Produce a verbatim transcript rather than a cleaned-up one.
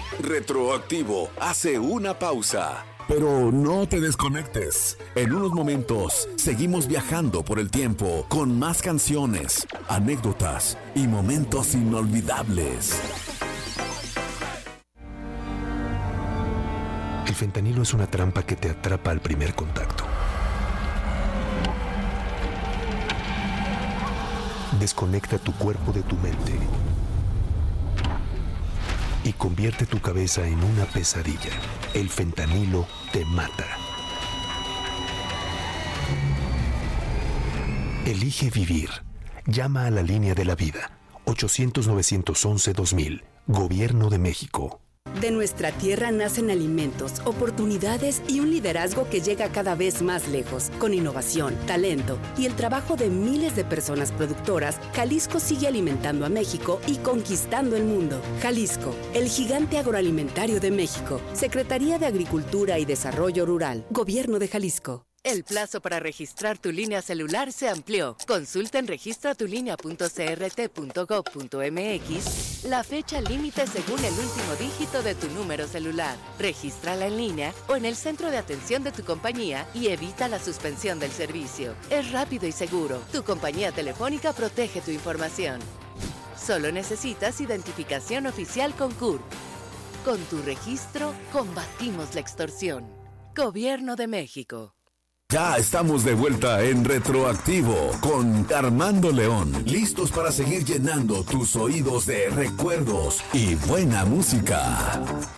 Retroactivo hace una pausa. Pero no te desconectes. En unos momentos seguimos viajando por el tiempo con más canciones, anécdotas y momentos inolvidables. El fentanilo es una trampa que te atrapa al primer contacto. Desconecta tu cuerpo de tu mente y convierte tu cabeza en una pesadilla. El fentanilo te mata. Elige vivir. Llama a la línea de la vida. ochocientos, novecientos once, dos mil. Gobierno de México. De nuestra tierra nacen alimentos, oportunidades y un liderazgo que llega cada vez más lejos. Con innovación, talento y el trabajo de miles de personas productoras, Jalisco sigue alimentando a México y conquistando el mundo. Jalisco, el gigante agroalimentario de México. Secretaría de Agricultura y Desarrollo Rural. Gobierno de Jalisco. El plazo para registrar tu línea celular se amplió. Consulta en registra tu línea punto c r t punto gov punto m x la fecha límite según el último dígito de tu número celular. Regístrala en línea o en el centro de atención de tu compañía y evita la suspensión del servicio. Es rápido y seguro. Tu compañía telefónica protege tu información. Solo necesitas identificación oficial con C U R P. Con tu registro, combatimos la extorsión. Gobierno de México. Ya estamos de vuelta en Retroactivo con Armando León, listos para seguir llenando tus oídos de recuerdos y buena música.